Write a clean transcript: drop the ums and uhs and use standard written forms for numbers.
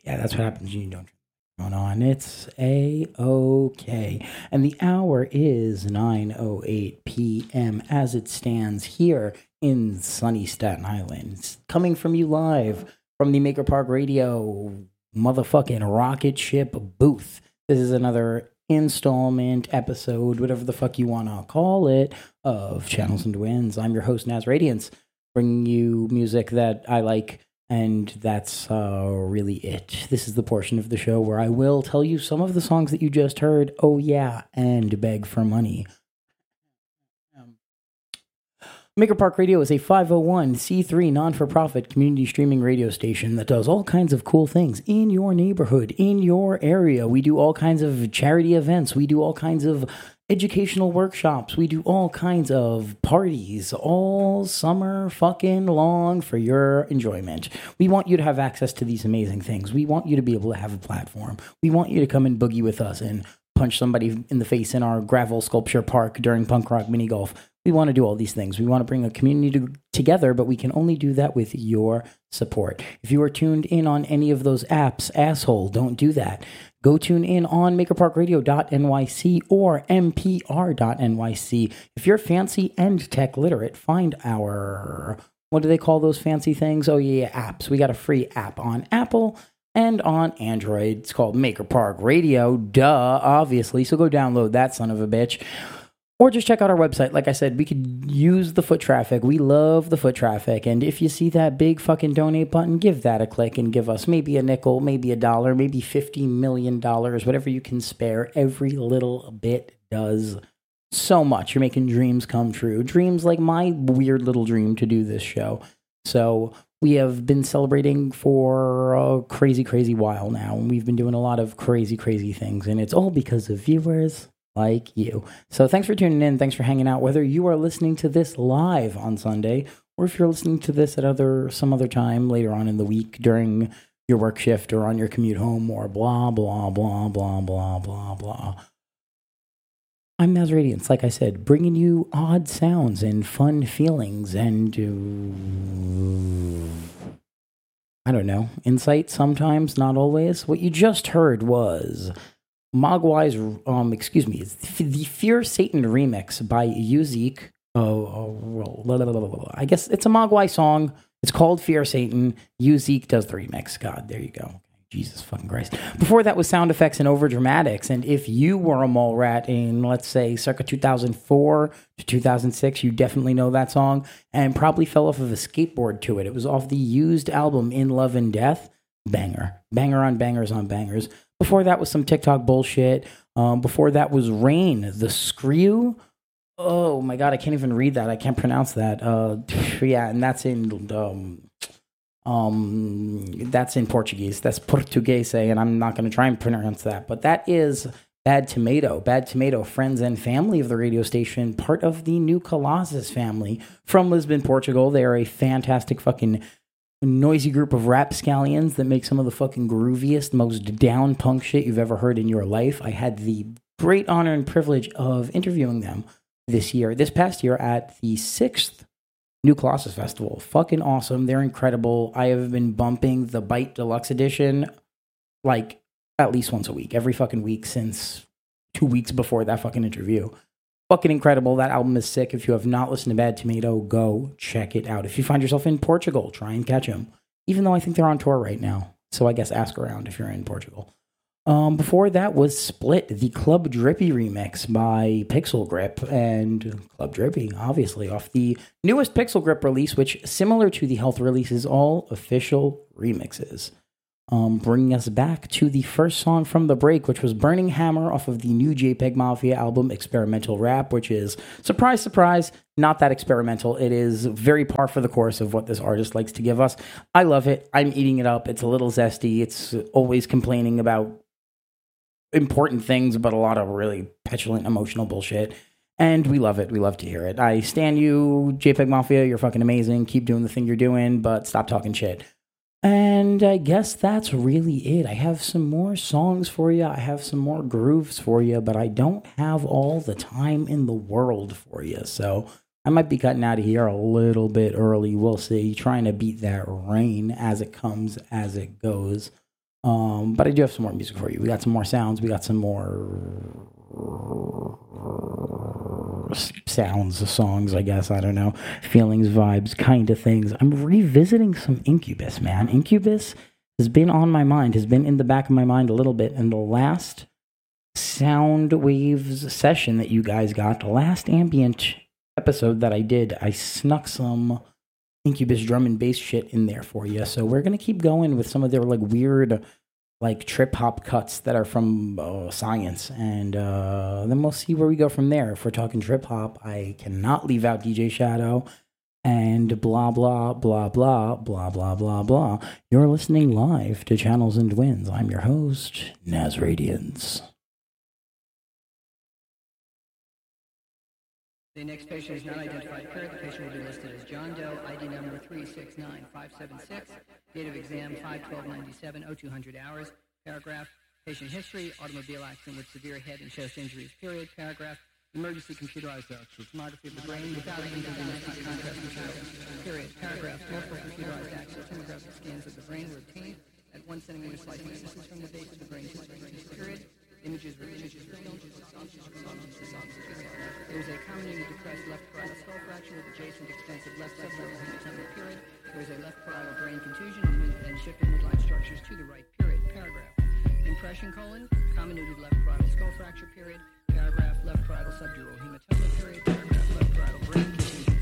Yeah, that's what happens when you don't going on. It's A-OK. And the hour is 9:08 p.m. as it stands here in sunny Staten Island. It's coming from you live from the Maker Park Radio motherfucking rocket ship booth. This is another installment episode, whatever the fuck you want to call it, of Channels and Winds. I'm your host, Naz Radiance, bringing you music that I like. And that's really it. This is the portion of the show where I will tell you some of the songs that you just heard, oh yeah, and beg for money. Maker Park Radio is a 501c3 non-for-profit community streaming radio station that does all kinds of cool things in your neighborhood, in your area. We do all kinds of charity events. We do all kinds of educational workshops. We do all kinds of parties all summer fucking long for your enjoyment. We want you to have access to these amazing things. We want you to be able to have a platform. We want you to come and boogie with us and punch somebody in the face in our gravel sculpture park during punk rock mini golf. We want to do all these things. We want to bring a community together, but we can only do that with your support. If you are tuned in on any of those apps, asshole, don't do that. Go tune in on makerparkradio.nyc or mpr.nyc. If you're fancy and tech literate, find our, what do they call those fancy things? Oh yeah, apps. We got a free app on Apple and on Android. It's called Maker Park Radio, duh, obviously. So go download that son of a bitch. Or just check out our website. Like I said, we could use the foot traffic. We love the foot traffic. And if you see that big fucking donate button, give that a click and give us maybe a nickel, maybe $1, maybe $50 million, whatever you can spare. Every little bit does so much. You're making dreams come true. Dreams like my weird little dream to do this show. So we have been celebrating for a crazy, crazy while now. And we've been doing a lot of crazy, crazy things. And it's all because of viewers like you. So thanks for tuning in. Thanks for hanging out. Whether you are listening to this live on Sunday or if you're listening to this at some other time later on in the week during your work shift or on your commute home or blah, blah, blah, blah, blah, blah, blah. I'm Naz Radiance, like I said, bringing you odd sounds and fun feelings and, I don't know, insight sometimes, not always. What you just heard was Mogwai's, the Fear Satan remix by Uzik. I guess it's a Mogwai song. It's called Fear Satan. Uzik does the remix. God, there you go. Jesus fucking Christ. Before that was Sound Effects and Overdramatics. And if you were a mall rat in, let's say, circa 2004 to 2006, you definitely know that song and probably fell off of a skateboard to it. It was off the Used album In Love and Death. Banger. Banger on bangers on bangers. Before that was some TikTok bullshit. Before that was Rain, the Screw. Oh my God, I can't even read that. I can't pronounce that. Yeah, and that's in Portuguese. That's Portuguese, and I'm not going to try and pronounce that. But that is Bad Tomato. Bad Tomato, friends and family of the radio station, part of the New Colossus family from Lisbon, Portugal. They are a fantastic fucking noisy group of rapscallions that make some of the fucking grooviest, most down punk shit you've ever heard in your life. I had the great honor and privilege of interviewing them this past year at the 6th New Colossus Festival. Fucking awesome. They're incredible. I have been bumping the Bite Deluxe Edition like at least once a week, every fucking week since 2 weeks before that fucking interview. Fucking incredible. That album is sick. If you have not listened to Bad Tomato, go check it out. If you find yourself in Portugal, try and catch them. Even though I think they're on tour right now. So I guess ask around if you're in Portugal. Before that was Split, the Club Drippy remix by Pixel Grip. And Club Drippy, obviously, off the newest Pixel Grip release, which, similar to the Health release, is all official remixes. Bringing us back to the first song from the break, which was Burning Hammer off of the new JPEG Mafia album, Experimental Rap, which is, surprise, surprise, not that experimental. It is very par for the course of what this artist likes to give us. I love it. I'm eating it up. It's a little zesty. It's always complaining about important things, but a lot of really petulant, emotional bullshit. And we love it. We love to hear it. I stan you, JPEG Mafia. You're fucking amazing. Keep doing the thing you're doing, but stop talking shit. And I guess that's really it. I have some more songs for you. I have some more grooves for you, but I don't have all the time in the world for you. So I might be cutting out of here a little bit early. We'll see. Trying to beat that rain as it comes, as it goes. But I do have some more music for you. We got some more sounds. We got some more sounds, songs, I guess. I don't know. Feelings, vibes, kind of things. I'm revisiting some Incubus, man. Incubus has been on my mind, has been in the back of my mind a little bit. And the last Sound Waves session that you guys got, the last ambient episode that I did, I snuck some Incubus drum and bass shit in there for you. So we're going to keep going with some of their like weird like trip hop cuts that are from Science, and then we'll see where we go from there. If we're talking trip hop, I cannot leave out DJ Shadow and blah blah blah blah blah blah blah blah. You're listening live to Channels and Twins. I'm your host, Naz Radiance. The next patient is not identified. The patient will be listed as John Doe, ID number 369576, date of exam 5/12/97, 0200 hours. Paragraph, patient history, automobile accident with severe head and chest injuries, period. Paragraph, emergency computerized tomography of the brain without intravenous contrast material, period. Paragraph, multiple computerized axial tomographic scans of the brain were obtained at 1 centimeter slicing distance from the base of the brain to period. Images were filmed. There is a commonly depressed left parietal skull fracture with adjacent extensive left subdural hematoma, period. There is a left parietal brain contusion and shift of midline structures to the right, period. Paragraph. Impression, comminuted left parietal skull fracture, period. Paragraph, left parietal subdural hematoma, period. Paragraph, left parietal brain contusion.